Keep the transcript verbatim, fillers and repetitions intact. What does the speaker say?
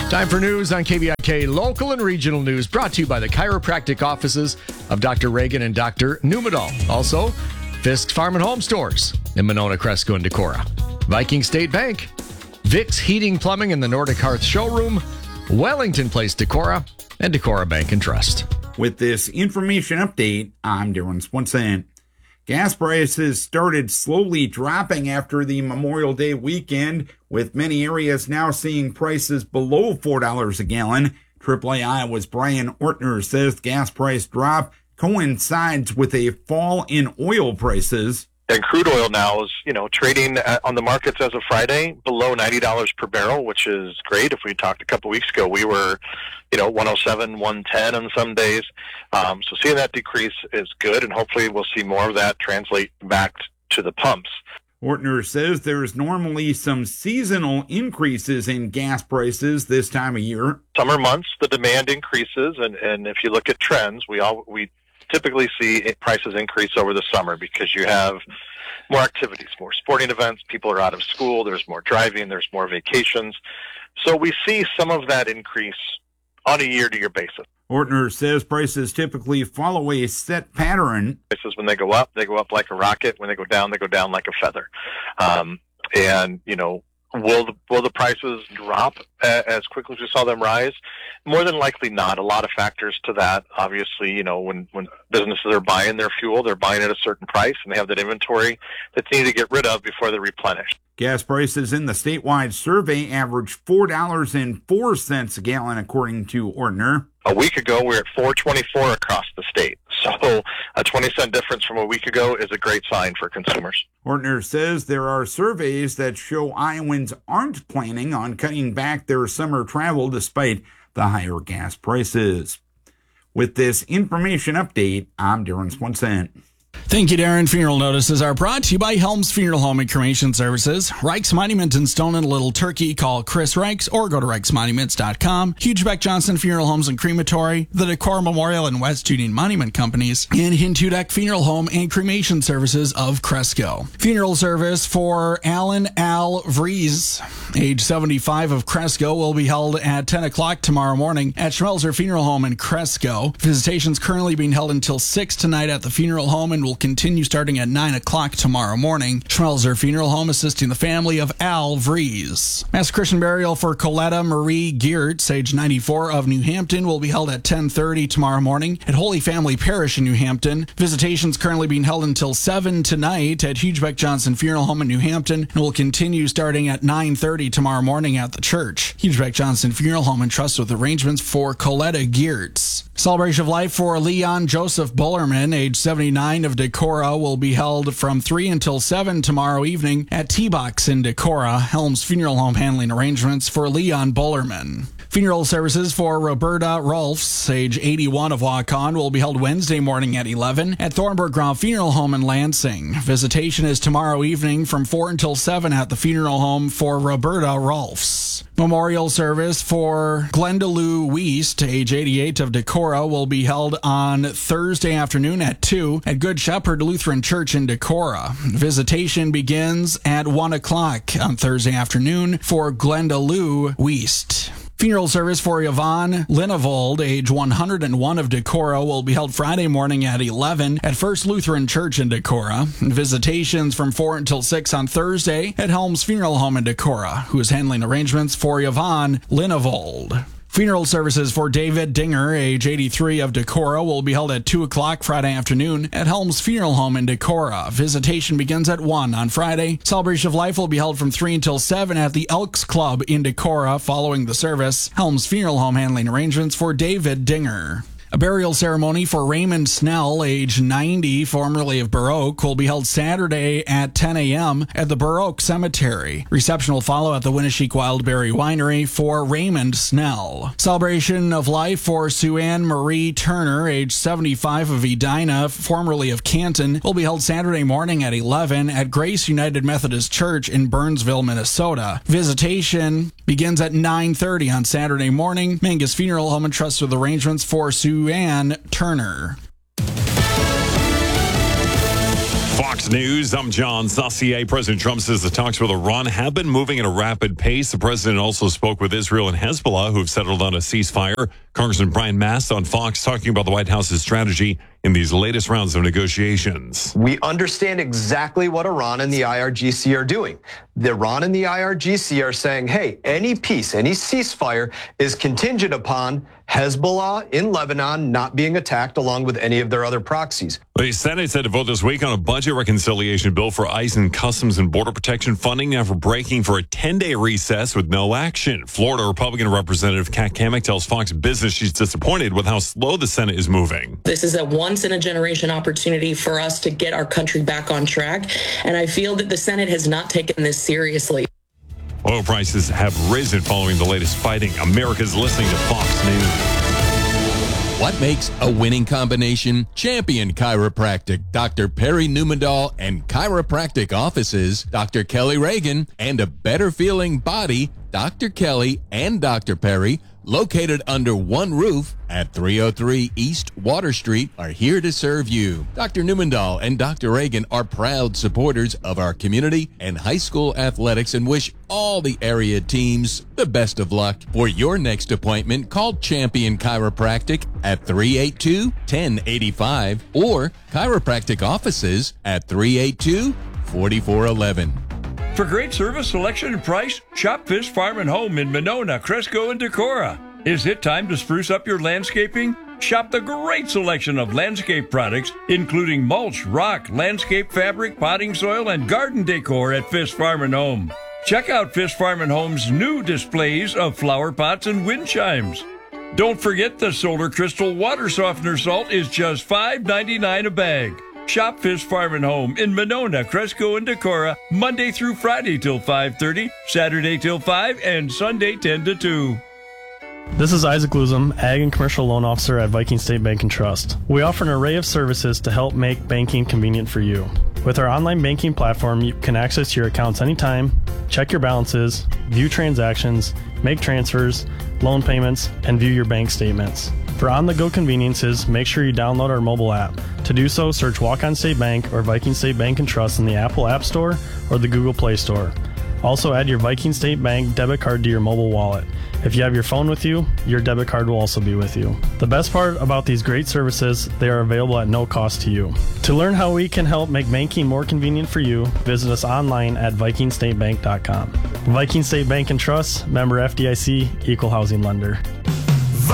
Time for news on K V I K Local and Regional News, brought to you by the chiropractic offices of Doctor Reagan and Doctor Numedal. Also, Fisk's Farm and Home Stores in Monona, Cresco, and Decorah. Viking State Bank, Vic's Heating Plumbing in the Nordic Hearth Showroom, Wellington Place Decorah, and Decorah Bank and Trust. With this information update, I'm Darren Swenson. Gas prices started slowly dropping after the Memorial Day weekend, with many areas now seeing prices below four dollars a gallon. triple A Iowa's Brian Ortner says gas price drop coincides with a fall in oil prices. And crude oil now is, you know, trading on the markets as of Friday below ninety dollars per barrel, which is great. If we talked a couple weeks ago, we were, you know, one oh seven, one ten on some days. Um, so seeing that decrease is good, and hopefully we'll see more of that translate back to the pumps. Ortner says there's normally some seasonal increases in gas prices this time of year. Summer months, the demand increases, and, and if you look at trends, we all we typically see prices increase over the summer because you have more activities, more sporting events, people are out of school, there's more driving, there's more vacations. So we see some of that increase on a year-to-year basis. Ortner says prices typically follow a set pattern. Prices, when they go up, they go up like a rocket. When they go down, they go down like a feather. Um, and, you know, Will the, will the prices drop as quickly as we saw them rise? More than likely not. A lot of factors to that. Obviously, you know, when, when businesses are buying their fuel, they're buying at a certain price, and they have that inventory that they need to get rid of before they replenish. Gas prices in the statewide survey averaged four dollars and four cents a gallon, according to Ortner. A week ago, we were at four twenty-four across the state. So a twenty cent difference from a week ago is a great sign for consumers. Ortner says there are surveys that show Iowans aren't planning on cutting back their summer travel despite the higher gas prices. With this information update, I'm Darren Swenson. Thank you, Darren. Funeral notices are brought to you by Helms Funeral Home and Cremation Services. Reichs Monument in Stone and Little Turkey. Call Chris Reichs or go to reichs monuments dot com. Hugebeck Johnson Funeral Homes and Crematory. The Decorah Memorial and West Union Monument Companies. And Hintudek Funeral Home and Cremation Services of Cresco. Funeral service for Alan Al Vries, age seventy-five, of Cresco, will be held at ten o'clock tomorrow morning at Schmelzer Funeral Home in Cresco. Visitations currently being held until six tonight at the funeral home and will continue starting at nine o'clock tomorrow morning. Schmelzer Funeral Home assisting the family of Al Vries. Mass Christian burial for Coletta Marie Geertz, age ninety-four, of New Hampton, will be held at ten thirty tomorrow morning at Holy Family Parish in New Hampton. Visitations currently being held until seven tonight at Hugebeck Johnson Funeral Home in New Hampton and will continue starting at nine thirty tomorrow morning at the church. Hugebeck Johnson Funeral Home entrusts with arrangements for Coletta Geertz. Celebration of life for Leon Joseph Bullerman, age seventy-nine, of Decorah, will be held from three until seven tomorrow evening at T-Box in Decorah. Helms Funeral Home handling arrangements for Leon Bullerman. Funeral services for Roberta Rolfs, age eighty-one, of Waukon, will be held Wednesday morning at eleven at Thornburg Ground Funeral Home in Lansing. Visitation is tomorrow evening from four until seven at the funeral home for Roberta Rolfs. Memorial service for Glenda Lou Wiest, age eighty-eight, of Decorah, will be held on Thursday afternoon at two at Good Shepherd Lutheran Church in Decorah. Visitation begins at one o'clock on Thursday afternoon for Glenda Lou Wiest. Funeral service for Yvonne Linevold, age one hundred one, of Decorah, will be held Friday morning at eleven at First Lutheran Church in Decorah. Visitations from four until six on Thursday at Helms Funeral Home in Decorah, who is handling arrangements for Yvonne Linevold. Funeral services for David Dinger, age eighty-three, of Decorah, will be held at two o'clock Friday afternoon at Helms Funeral Home in Decorah. Visitation begins at one on Friday. Celebration of Life will be held from three until seven at the Elks Club in Decorah following the service. Helms Funeral Home handling arrangements for David Dinger. A burial ceremony for Raymond Snell, age ninety, formerly of Baroque, will be held Saturday at ten a.m. at the Baroque Cemetery. Reception will follow at the Winneshiek Wildberry Winery for Raymond Snell. Celebration of life for Sue Ann Marie Turner, age seventy-five, of Edina, formerly of Canton, will be held Saturday morning at eleven at Grace United Methodist Church in Burnsville, Minnesota. Visitation begins at nine thirty on Saturday morning. Mangus Funeral Home entrusts with arrangements for Sue Ann Turner. Fox Fox News, I'm John Saucier. President Trump says the talks with Iran have been moving at a rapid pace. The president also spoke with Israel and Hezbollah, who have settled on a ceasefire. Congressman Brian Mast on Fox talking about the White House's strategy in these latest rounds of negotiations. We understand exactly what Iran and the I R G C are doing. The Iran and the I R G C are saying, hey, any peace, any ceasefire is contingent upon Hezbollah in Lebanon not being attacked along with any of their other proxies. The Senate set to vote this week on a budget reconciliation bill for ICE and Customs and Border Protection funding after breaking for a ten-day recess with no action. Florida Republican Representative Kat Cammack tells Fox Business she's disappointed with how slow the Senate is moving. This is a once-in-a-generation opportunity for us to get our country back on track, and I feel that the Senate has not taken this seriously. Oil prices have risen following the latest fighting. America's listening to Fox News. What makes a winning combination? Champion Chiropractic, Doctor Perry Newmandahl, and chiropractic offices, Doctor Kelly Reagan, and a better feeling body, Doctor Kelly and Doctor Perry, located under one roof at three oh three East Water Street, are here to serve you. Doctor Newmandahl and Doctor Reagan are proud supporters of our community and high school athletics and wish all the area teams the best of luck. For your next appointment, call Champion Chiropractic at three eight two, one oh eight five or chiropractic offices at three eight two, four four one one. For great service, selection, and price, shop Fisk Farm and Home in Monona, Cresco, and Decorah. Is it time to spruce up your landscaping? Shop the great selection of landscape products, including mulch, rock, landscape fabric, potting soil, and garden decor at Fisk Farm and Home. Check out Fisk Farm and Home's new displays of flower pots and wind chimes. Don't forget the Solar Crystal Water Softener Salt is just five ninety-nine a bag. Shop Fisk Farm and Home in Monona, Cresco, and Decorah, Monday through Friday till five thirty, Saturday till five, and Sunday ten to two. This is Isaac Luzum, Ag and Commercial Loan Officer at Viking State Bank and Trust. We offer an array of services to help make banking convenient for you. With our online banking platform, you can access your accounts anytime, check your balances, view transactions, make transfers, loan payments, and view your bank statements. For on-the-go conveniences, make sure you download our mobile app. To do so, search Walk-On State Bank or Viking State Bank and Trust in the Apple App Store or the Google Play Store. Also, add your Viking State Bank debit card to your mobile wallet. If you have your phone with you, your debit card will also be with you. The best part about these great services, they are available at no cost to you. To learn how we can help make banking more convenient for you, visit us online at viking state bank dot com. Viking State Bank and Trust, member F D I C, equal housing lender.